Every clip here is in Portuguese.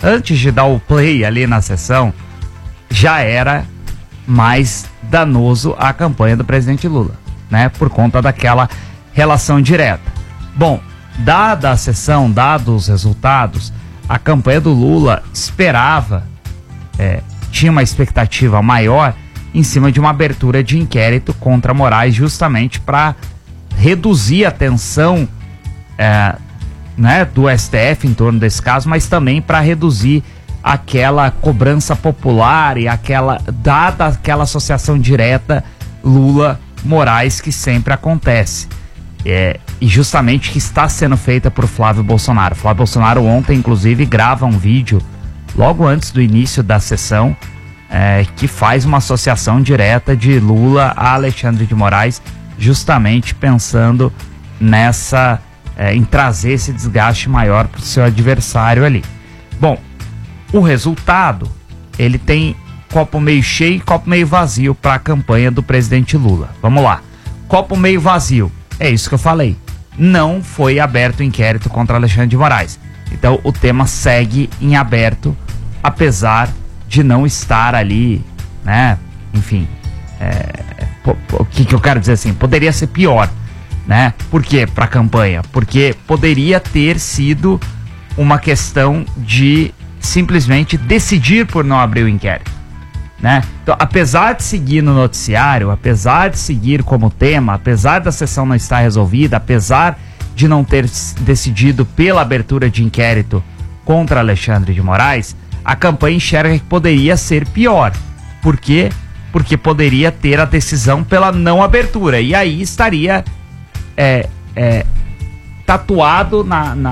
antes de dar o play ali na sessão, já era mais danoso à campanha do presidente Lula, né? Por conta daquela relação direta. Bom, dada a sessão, dados os resultados, a campanha do Lula esperava, tinha uma expectativa maior em cima de uma abertura de inquérito contra Moraes, justamente para reduzir a tensão né, do STF em torno desse caso, mas também para reduzir aquela cobrança popular e dada aquela associação direta Lula-Moraes que sempre acontece. E justamente que está sendo feita por Flávio Bolsonaro. Flávio Bolsonaro ontem, inclusive, grava um vídeo logo antes do início da sessão que faz uma associação direta de Lula a Alexandre de Moraes, justamente pensando em trazer esse desgaste maior para o seu adversário ali. Bom, o resultado, ele tem copo meio cheio e copo meio vazio para a campanha do presidente Lula. Vamos lá. Copo meio vazio, é isso que eu falei. Não foi aberto o inquérito contra Alexandre de Moraes. Então o tema segue em aberto, apesar de não estar ali, né? Enfim, o que eu quero dizer assim? Poderia ser pior, né? Por quê? Para a campanha? Porque poderia ter sido uma questão de simplesmente decidir por não abrir o inquérito, né? Então, apesar de seguir no noticiário, apesar de seguir como tema, apesar da sessão não estar resolvida, apesar de não ter decidido pela abertura de inquérito contra Alexandre de Moraes, a campanha enxerga que poderia ser pior. Por quê? Porque poderia ter a decisão pela não abertura, e aí estaria tatuado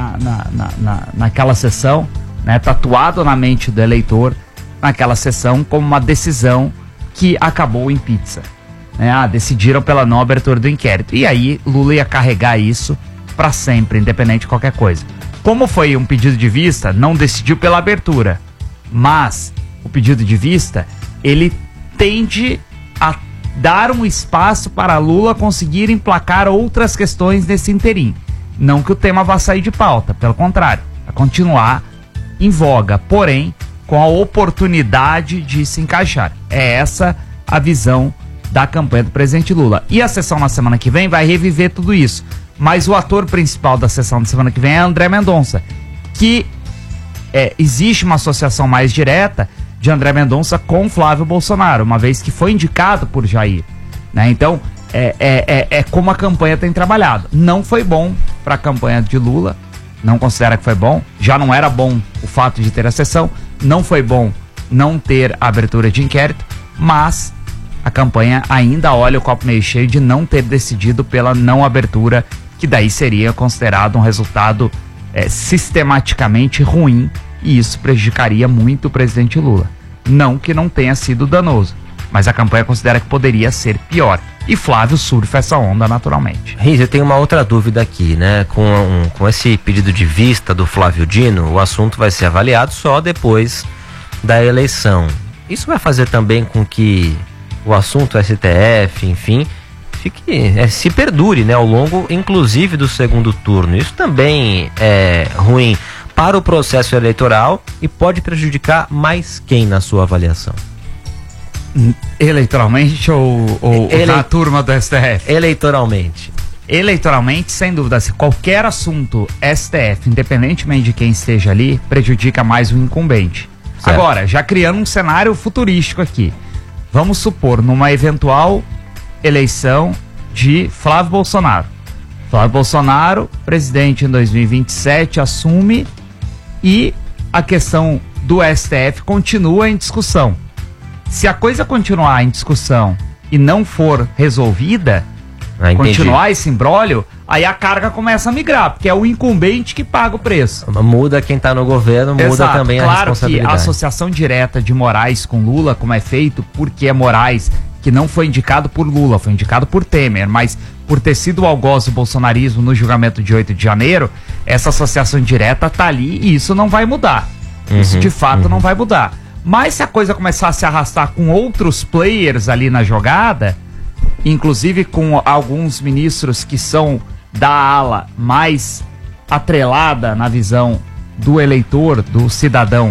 naquela sessão, né, tatuado na mente do eleitor naquela sessão como uma decisão que acabou em pizza, né? Decidiram pela não abertura do inquérito, e aí Lula ia carregar isso para sempre, independente de qualquer coisa. Como foi um pedido de vista, não decidiu pela abertura, mas o pedido de vista, ele tende a dar um espaço para Lula conseguir emplacar outras questões nesse interim. Não que o tema vá sair de pauta, pelo contrário, vai continuar em voga, porém com a oportunidade de se encaixar. É essa a visão da campanha do presidente Lula. E a sessão na semana que vem vai reviver tudo isso. Mas o ator principal da sessão da semana que vem é André Mendonça, que existe uma associação mais direta de André Mendonça com Flávio Bolsonaro, uma vez que foi indicado por Jair, né? Então, como a campanha tem trabalhado. Não foi bom para a campanha de Lula, não considera que foi bom, já não era bom o fato de ter a sessão, não foi bom não ter a abertura de inquérito, mas a campanha ainda olha o copo meio cheio de não ter decidido pela não abertura, que daí seria considerado um resultado sistematicamente ruim, e isso prejudicaria muito o presidente Lula. Não que não tenha sido danoso, mas a campanha considera que poderia ser pior. E Flávio surfa essa onda naturalmente. Riz, eu tenho uma outra dúvida aqui, né? Com esse pedido de vista do Flávio Dino, o assunto vai ser avaliado só depois da eleição. Isso vai fazer também com que o assunto STF, enfim, se perdure, né? Ao longo, inclusive, do segundo turno. Isso também é ruim para o processo eleitoral e pode prejudicar mais quem na sua avaliação? Eleitoralmente ou na turma do STF? Eleitoralmente, sem dúvida, se qualquer assunto STF, independentemente de quem esteja ali, prejudica mais o incumbente. Certo. Agora, já criando um cenário futurístico aqui, vamos supor, numa eventual eleição de Flávio Bolsonaro. Flávio Bolsonaro, presidente em 2027, assume, e a questão do STF continua em discussão. Se a coisa continuar em discussão e não for resolvida, continuar esse imbróglio, aí a carga começa a migrar, porque é o incumbente que paga o preço. Muda quem está no governo, muda também a responsabilidade. Claro que a associação direta de Moraes com Lula, como é feito, porque é Moraes que não foi indicado por Lula, foi indicado por Temer, mas por ter sido o algoz do bolsonarismo no julgamento de 8 de janeiro, essa associação direta tá ali e isso não vai mudar. Isso de fato não vai mudar. Mas se a coisa começar a se arrastar com outros players ali na jogada, inclusive com alguns ministros que são da ala mais atrelada na visão do eleitor, do cidadão